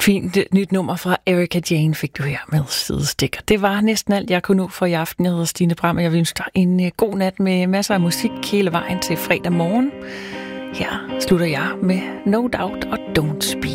Et fint nyt nummer fra Erika Jane fik du her med Sidestikker. Det var næsten alt, jeg kunne nå for i aften. Jeg hedder Stine Bram, og jeg vil ønske dig en god nat med masser af musik hele vejen til fredag morgen. Her slutter jeg med No Doubt og Don't Speak.